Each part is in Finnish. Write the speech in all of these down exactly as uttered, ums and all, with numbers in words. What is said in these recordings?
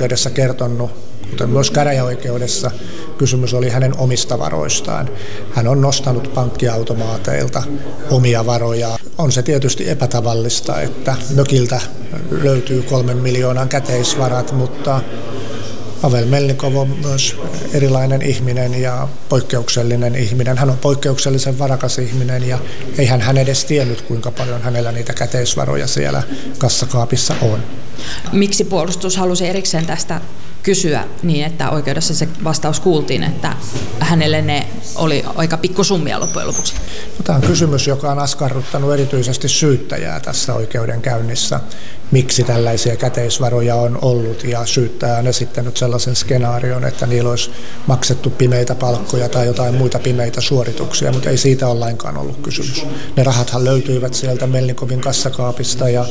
hovioikeudessa kertonut, kuten myös käräjäoikeudessa, kysymys oli hänen omista varoistaan. Hän on nostanut pankkiautomaateilta omia varoja. On se tietysti epätavallista, että mökiltä löytyy kolmen miljoonan käteisvarat, mutta Pavel Melnikov on myös erilainen ihminen ja poikkeuksellinen ihminen. Hän on poikkeuksellisen varakas ihminen ja eihän hän edes tiennyt, kuinka paljon hänellä niitä käteisvaroja siellä kassakaapissa on. Miksi puolustus halusi erikseen tästä kysyä niin, että oikeudessa se vastaus kuultiin, että hänelle ne oli aika pikkusummia loppujen lopuksi? No, tämä on kysymys, joka on askarruttanut erityisesti syyttäjää tässä oikeudenkäynnissä. Miksi tällaisia käteisvaroja on ollut, ja syyttäjä on esittänyt sellaisen skenaarion, että niillä olisi maksettu pimeitä palkkoja tai jotain muita pimeitä suorituksia, mutta ei siitä ole lainkaan ollut kysymys. Ne rahathan löytyivät sieltä Melnikovin kassakaapista ja,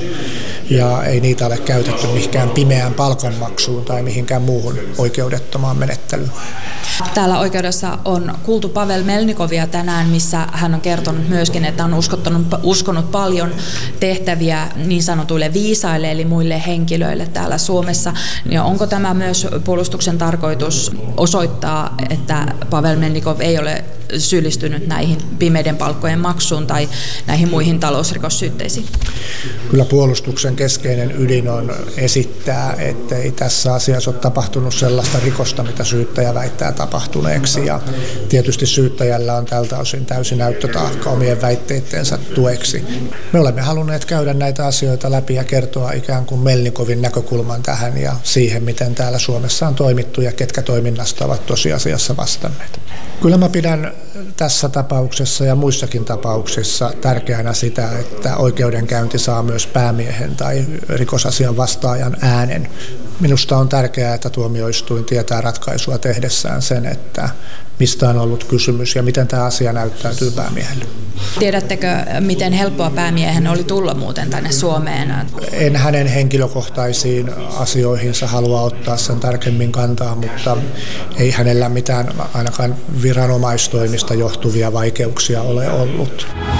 ja ei niitä ole käytetty mihinkään pimeään palkanmaksuun tai mihinkään muuhun oikeudettomaan menettelyyn. Täällä oikeudessa on kuultu Pavel Melnikovia tänään, missä hän on kertonut myöskin, että on uskottanut, uskonut paljon tehtäviä niin sanotuille viisaille eli muille henkilöille täällä Suomessa. Ja onko tämä myös puolustuksen tarkoitus osoittaa, että Pavel Melnikov ei ole syyllistynyt näihin pimeiden palkkojen maksuun tai näihin muihin talousrikossyytteisiin? Kyllä puolustuksen keskeinen ydin on esittää, ettei tässä asiassa ole tapahtunut sellaista rikosta, mitä syyttäjä väittää tapahtuneeksi. Ja tietysti syyttäjällä on tältä osin täysi näyttötaakka omien väitteitteensä tueksi. Me olemme halunneet käydä näitä asioita läpi ja kertoa ikään kuin Melnikovin näkökulman tähän ja siihen, miten täällä Suomessa on toimittu ja ketkä toiminnasta ovat tosiasiassa vastanneet. Kyllä mä pidän tässä tapauksessa ja muissakin tapauksissa tärkeänä sitä, että oikeudenkäynti saa myös päämiehen tai rikosasian vastaajan äänen. Minusta on tärkeää, että tuomioistuin tietää ratkaisua tehdessään sen, että mistä on ollut kysymys ja miten tämä asia näyttäytyy päämiehelle. Tiedättekö, miten helppoa päämiehen oli tulla muuten tänne Suomeen? En hänen henkilökohtaisiin asioihinsa halua ottaa sen tarkemmin kantaa, mutta ei hänellä mitään ainakaan viranomaistoimista johtuvia vaikeuksia ole ollut.